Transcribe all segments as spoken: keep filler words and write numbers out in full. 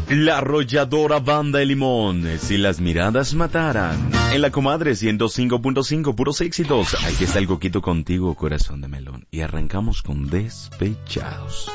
La arrolladora banda de Limón, si las miradas mataran. En la comadre ciento cinco punto cinco, puros éxitos. Aquí está el coquito contigo, corazón de melón. Y arrancamos con Despechados.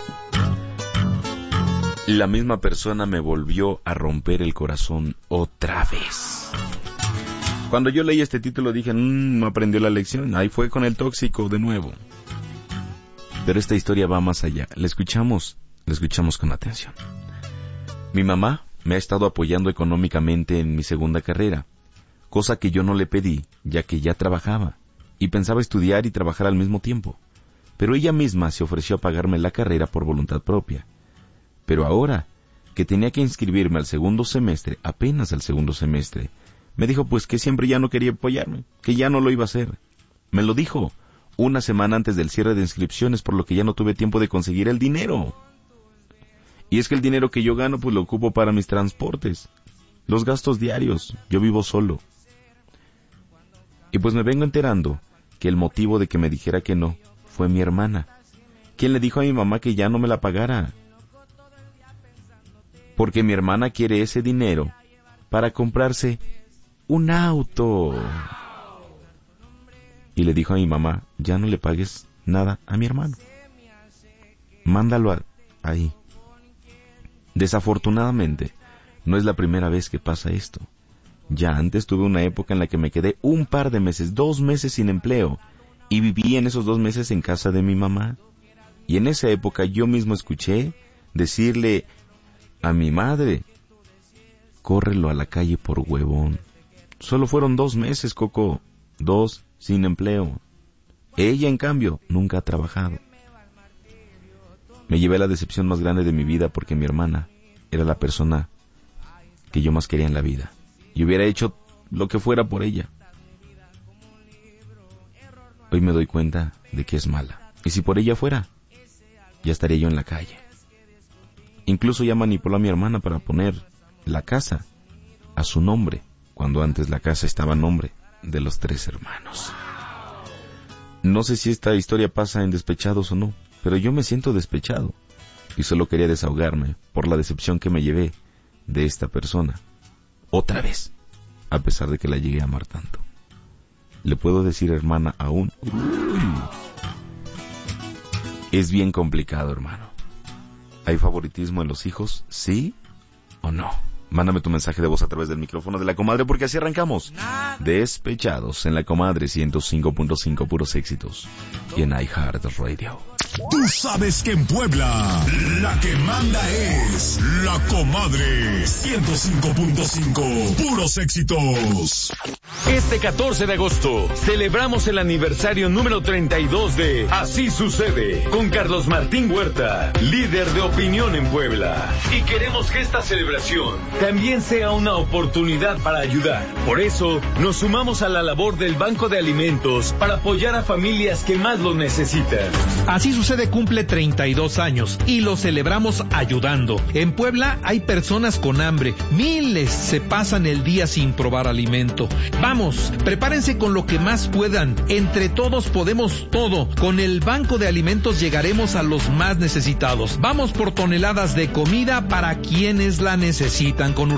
La misma persona me volvió a romper el corazón otra vez. Cuando yo leí este título dije, mmm, no aprendió la lección. Ahí fue con el tóxico de nuevo. Pero esta historia va más allá. La escuchamos, la escuchamos con atención. Mi mamá me ha estado apoyando económicamente en mi segunda carrera, cosa que yo no le pedí, ya que ya trabajaba, y pensaba estudiar y trabajar al mismo tiempo. Pero ella misma se ofreció a pagarme la carrera por voluntad propia. Pero ahora, que tenía que inscribirme al segundo semestre, apenas al segundo semestre, me dijo pues que siempre ya no quería apoyarme, que ya no lo iba a hacer. Me lo dijo una semana antes del cierre de inscripciones, por lo que ya no tuve tiempo de conseguir el dinero. Y es que el dinero que yo gano pues lo ocupo para mis transportes, los gastos diarios, yo vivo solo. Y pues me vengo enterando que el motivo de que me dijera que no fue mi hermana, quien le dijo a mi mamá que ya no me la pagara. Porque mi hermana quiere ese dinero para comprarse un auto. Y le dijo a mi mamá, ya no le pagues nada a mi hermano. Mándalo a, ahí. Desafortunadamente, no es la primera vez que pasa esto. Ya antes tuve una época en la que me quedé un par de meses, dos meses sin empleo, y viví en esos dos meses en casa de mi mamá. Y en esa época yo mismo escuché decirle a mi madre, córrelo a la calle por huevón. Solo fueron dos meses, Coco, dos sin empleo. Ella, en cambio, nunca ha trabajado. Me llevé la decepción más grande de mi vida porque mi hermana era la persona que yo más quería en la vida. Y hubiera hecho lo que fuera por ella. Hoy me doy cuenta de que es mala. Y si por ella fuera, ya estaría yo en la calle. Incluso ya manipuló a mi hermana para poner la casa a su nombre, cuando antes la casa estaba a nombre de los tres hermanos. No sé si esta historia pasa en Despechados o no, pero yo me siento despechado y solo quería desahogarme por la decepción que me llevé de esta persona. Otra vez, a pesar de que la llegué a amar tanto. ¿Le puedo decir hermana aún? Uy. Es bien complicado, hermano. ¿Hay favoritismo en los hijos? ¿Sí o no? Mándame tu mensaje de voz a través del micrófono de la comadre, porque así arrancamos. Despechados en la comadre ciento cinco punto cinco, puros éxitos. Y en iHeartRadio. Tú sabes que en Puebla la que manda es la comadre ciento cinco punto cinco, puros éxitos. Este catorce de agosto celebramos el aniversario número treinta y dos de Así Sucede con Carlos Martín Huerta, líder de opinión en Puebla. Y queremos que esta celebración también sea una oportunidad para ayudar. Por eso nos sumamos a la labor del Banco de Alimentos para apoyar a familias que más lo necesitan. Así Sucede cumple treinta y dos años y lo celebramos ayudando. En Puebla hay personas con hambre, miles se pasan el día sin probar alimento. Vamos, prepárense con lo que más puedan. Entre todos podemos todo. Con el Banco de Alimentos llegaremos a los más necesitados. Vamos por toneladas de comida para quienes la necesitan con